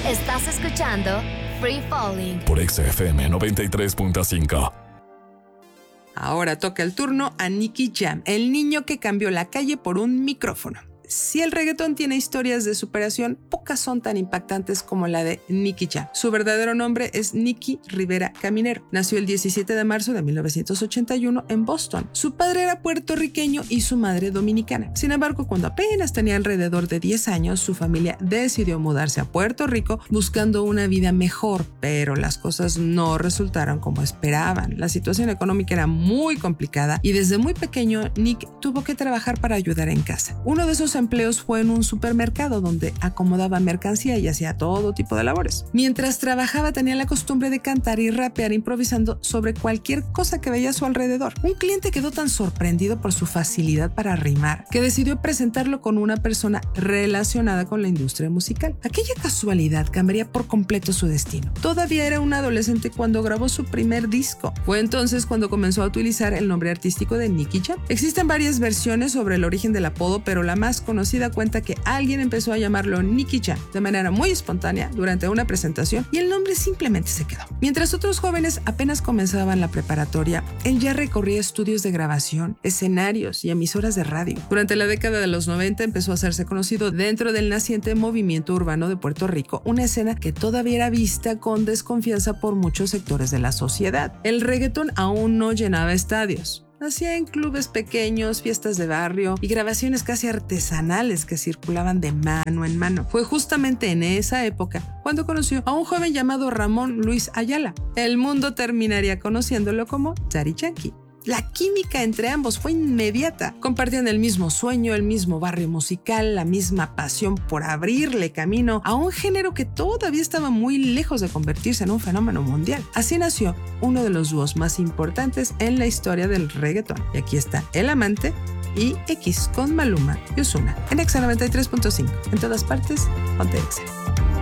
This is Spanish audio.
Estás escuchando Free Falling por XFM 93.5. Ahora toca el turno a Nicky Jam, el niño que cambió la calle por un micrófono. Si el reggaetón tiene historias de superación, pocas son tan impactantes como la de Nicky Jam. Su verdadero nombre es Nicky Rivera Caminero. Nació el 17 de marzo de 1981 en Boston. Su padre era puertorriqueño y su madre dominicana. Sin embargo, cuando apenas tenía alrededor de 10 años, su familia decidió mudarse a Puerto Rico buscando una vida mejor, pero las cosas no resultaron como esperaban. La situación económica era muy complicada y desde muy pequeño Nick tuvo que trabajar para ayudar en casa. Uno de esos empleos fue en un supermercado donde acomodaba mercancía y hacía todo tipo de labores. Mientras trabajaba tenía la costumbre de cantar y rapear improvisando sobre cualquier cosa que veía a su alrededor. Un cliente quedó tan sorprendido por su facilidad para rimar que decidió presentarlo con una persona relacionada con la industria musical. Aquella casualidad cambiaría por completo su destino. Todavía era un adolescente cuando grabó su primer disco. Fue entonces cuando comenzó a utilizar el nombre artístico de Nicky Jam. Existen varias versiones sobre el origen del apodo, pero la más conocida cuenta que alguien empezó a llamarlo Nicky Jam de manera muy espontánea durante una presentación y el nombre simplemente se quedó. Mientras otros jóvenes apenas comenzaban la preparatoria, él ya recorría estudios de grabación, escenarios y emisoras de radio. Durante la década de los 90 empezó a hacerse conocido dentro del naciente movimiento urbano de Puerto Rico, una escena que todavía era vista con desconfianza por muchos sectores de la sociedad. El reggaetón aún no llenaba estadios. Hacía en clubes pequeños, fiestas de barrio y grabaciones casi artesanales que circulaban de mano en mano. Fue justamente en esa época cuando conoció a un joven llamado Ramón Luis Ayala. El mundo terminaría conociéndolo como Daddy Yankee. La química entre ambos fue inmediata. Compartían el mismo sueño, el mismo barrio musical, la misma pasión por abrirle camino a un género que todavía estaba muy lejos de convertirse en un fenómeno mundial. Así nació uno de los dúos más importantes en la historia del reggaetón. Y aquí está El Amante y X con Maluma y Ozuna en Exa 93.5. En todas partes, ponte Exa.